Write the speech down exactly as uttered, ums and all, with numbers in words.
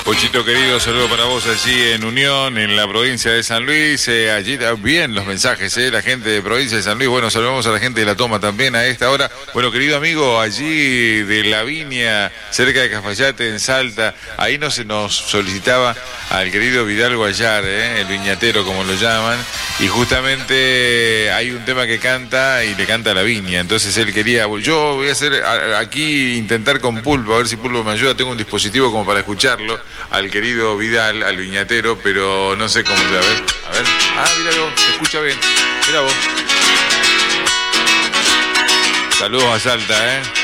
Pochito querido, saludo para vos allí en Unión, en la provincia de San Luis. Eh, allí bien los mensajes, eh, la gente de provincia de San Luis. Bueno, saludamos a la gente de La Toma también a esta hora. Bueno, querido amigo, allí de La Viña, cerca de Cafayate, en Salta, ahí nos, nos solicitaba al querido Vidal Guayar, eh, el viñatero como lo llaman, y justamente hay un tema que canta y le canta a La Viña. Entonces él quería, yo voy a hacer aquí, intentar con Pulpo, a ver si Pulpo me ayuda. Tengo un dispositivo como para escucharlo al querido Vidal, al viñatero, pero no sé cómo. A ver, a ver. Ah, mira vos, se escucha bien. Mira vos. Saludos a Salta, ¿eh?